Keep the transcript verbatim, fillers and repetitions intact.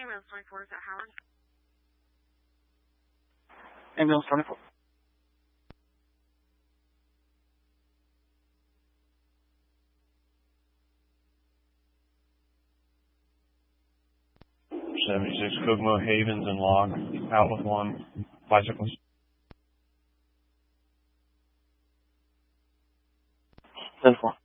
Ambulance twenty-four, is that Howard? Ambulance twenty-four. seventy-six Kugmo Havens and Log, out with one bicyclist. ten four.